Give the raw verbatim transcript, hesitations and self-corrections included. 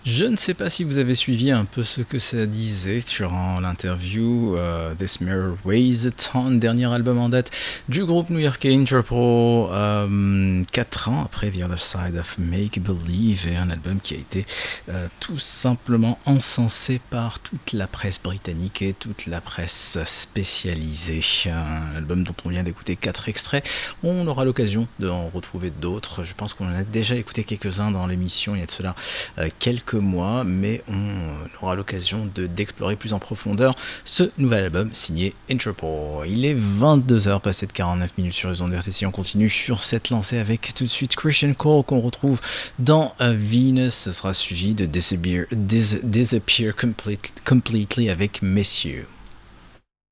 Je ne sais pas si vous avez suivi un peu ce que ça disait durant l'interview uh, This Mirror Weighs a Ton, dernier album en date du groupe new-yorkais Interpol, um, quatre ans après The Other Side of Make Believe, et un album qui a été uh, tout simplement encensé par toute la presse britannique et toute la presse spécialisée. Un album dont on vient d'écouter quatre extraits. On aura l'occasion d'en retrouver d'autres. Je pense qu'on en a déjà écouté quelques-uns dans l'émission il y a de cela uh, quelques mois, mais on aura l'occasion de, d'explorer plus en profondeur ce nouvel album signé Interpol. Il est vingt-deux heures passées de quarante-neuf minutes sur les ondes R T C. On continue sur cette lancée avec tout de suite Christian Cole qu'on retrouve dans uh, Venus. Ce sera suivi de Disappear, Dis, Disappear complete, Completely avec Messieurs.